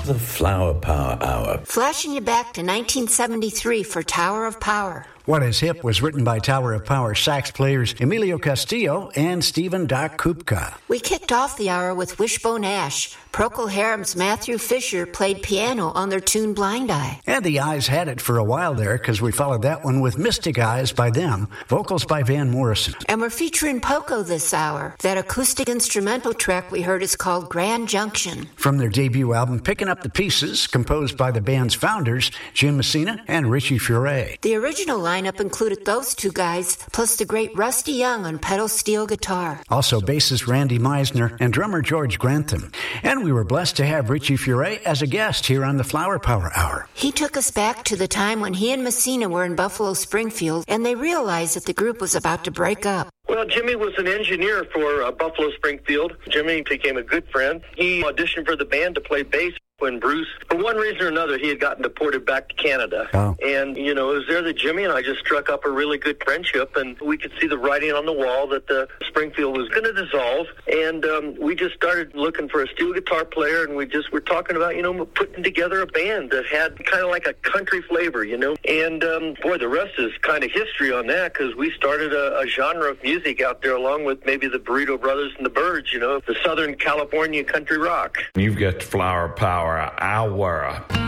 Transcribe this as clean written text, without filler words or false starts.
The Flower Power Hour. Flashing you back to 1973 for Tower of Power. What Is Hip was written by Tower of Power sax players Emilio Castillo and Stephen Doc Kupka. We kicked off the hour with Wishbone Ash. Procol Harum's Matthew Fisher played piano on their tune Blind Eye. And the Eyes had it for a while there because we followed that one with Mystic Eyes by them, vocals by Van Morrison. And we're featuring Poco this hour. That acoustic instrumental track we heard is called Grand Junction. From their debut album, Picking Up the Pieces, composed by the band's founders, Jim Messina and Richie Furay. The original lineup included those two guys, plus the great Rusty Young on pedal steel guitar. Also bassist Randy Meisner and drummer George Grantham. And we were blessed to have Richie Furay as a guest here on the Flower Power Hour. He took us back to the time when he and Messina were in Buffalo Springfield, and they realized that the group was about to break up. Well, Jimmy was an engineer for Buffalo Springfield. Jimmy became a good friend. He auditioned for the band to play bass when Bruce, for one reason or another, he had gotten deported back to Canada. Oh. And, it was there that Jimmy and I just struck up a really good friendship, and we could see the writing on the wall that the Springfield was going to dissolve. And we just started looking for a steel guitar player, and we just were talking about, putting together a band that had kind of like a country flavor, And, boy, the rest is kind of history on that, because we started a genre of music out there along with maybe the Burrito Brothers and the Byrds, the Southern California country rock. You've got Flower Power Hour.